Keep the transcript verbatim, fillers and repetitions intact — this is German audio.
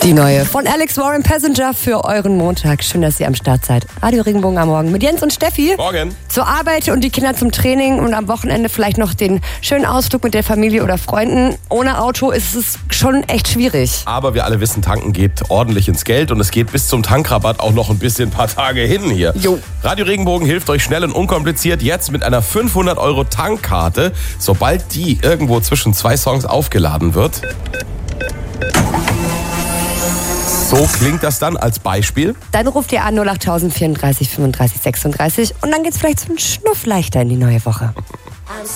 Die neue von Alex Warren, Passenger, für euren Montag. Schön, dass ihr am Start seid. Radio Regenbogen am Morgen mit Jens und Steffi. Morgen. Zur Arbeit und die Kinder zum Training und am Wochenende vielleicht noch den schönen Ausflug mit der Familie oder Freunden. Ohne Auto ist es schon echt schwierig. Aber wir alle wissen, tanken geht ordentlich ins Geld und es geht bis zum Tankrabatt auch noch ein bisschen ein paar Tage hin hier. Jo. Radio Regenbogen hilft euch schnell und unkompliziert jetzt mit einer fünfhundert Euro Tankkarte, sobald die irgendwo zwischen zwei Songs aufgeladen wird. So klingt das dann als Beispiel. Dann ruft ihr an null acht vierunddreißig fünfunddreißig sechsunddreißig und dann geht's vielleicht zum Schnuff leichter in die neue Woche.